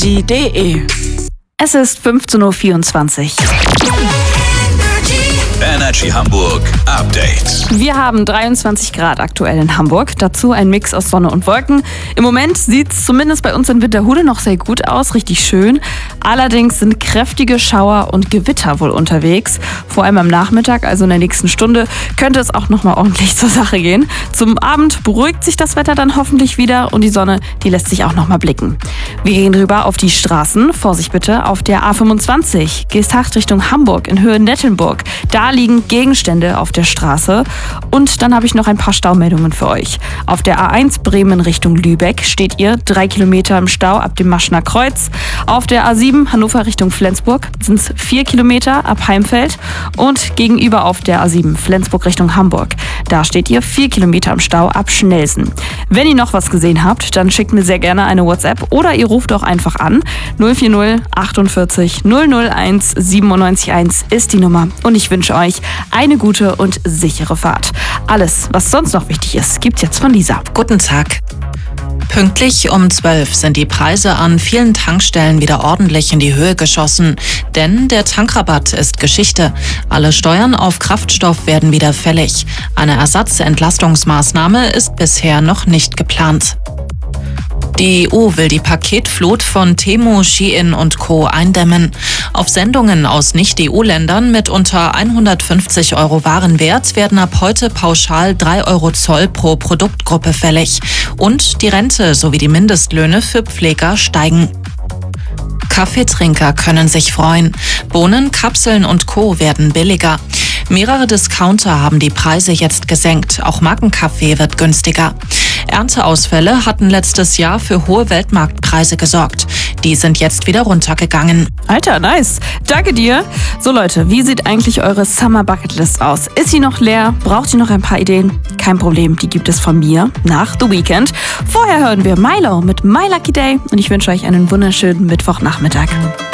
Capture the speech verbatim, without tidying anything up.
Die D E. Es ist fünfzehn Uhr vierundzwanzig. Energy Hamburg Update. Wir haben dreiundzwanzig Grad aktuell in Hamburg. Dazu ein Mix aus Sonne und Wolken. Im Moment sieht es zumindest bei uns in Winterhude noch sehr gut aus, richtig schön. Allerdings sind kräftige Schauer und Gewitter wohl unterwegs. Vor allem am Nachmittag, also in der nächsten Stunde, könnte es auch nochmal ordentlich zur Sache gehen. Zum Abend beruhigt sich das Wetter dann hoffentlich wieder und die Sonne, die lässt sich auch nochmal blicken. Wir gehen rüber auf die Straßen. Vorsicht bitte, auf der A fünfundzwanzig, Geesthacht Richtung Hamburg in Höhe Nettelnburg. Da liegen Gegenstände auf der Straße. Und dann habe ich noch ein paar Staumeldungen für euch. Auf der A eins Bremen Richtung Lübeck steht ihr drei Kilometer im Stau ab dem Maschner Kreuz. Auf der A sieben Hannover Richtung Flensburg sind es vier Kilometer ab Heimfeld. Und gegenüber auf der A sieben Flensburg Richtung Hamburg. Da steht ihr vier Kilometer im Stau ab Schnelsen. Wenn ihr noch was gesehen habt, dann schickt mir sehr gerne eine WhatsApp oder ihr ruft auch einfach an. null vier null achtundvierzig null null eins siebenundneunzig eins ist die Nummer. Und ich wünsche euch eine gute und sichere Fahrt. Alles, was sonst noch wichtig ist, gibt's jetzt von Lisa. Guten Tag. Pünktlich um zwölf sind die Preise an vielen Tankstellen wieder ordentlich in die Höhe geschossen. Denn der Tankrabatt ist Geschichte. Alle Steuern auf Kraftstoff werden wieder fällig. Eine Ersatzentlastungsmaßnahme ist bisher noch nicht geplant. Die E U will die Paketflut von Temu, Shein und Co. eindämmen. Auf Sendungen aus Nicht-E U-Ländern mit unter hundertfünfzig Euro Warenwert werden ab heute pauschal drei Euro Zoll pro Produktgruppe fällig. Und die Rente sowie die Mindestlöhne für Pfleger steigen. Kaffeetrinker können sich freuen. Bohnen, Kapseln und Co. werden billiger. Mehrere Discounter haben die Preise jetzt gesenkt. Auch Markenkaffee wird günstiger. Ernteausfälle hatten letztes Jahr für hohe Weltmarktpreise gesorgt. Die sind jetzt wieder runtergegangen. Alter, nice. Danke dir. So Leute, wie sieht eigentlich eure Summer Bucketlist aus? Ist sie noch leer? Braucht ihr noch ein paar Ideen? Kein Problem, die gibt es von mir nach The Weeknd. Vorher hören wir Milo mit My Lucky Day und ich wünsche euch einen wunderschönen Mittwochnachmittag.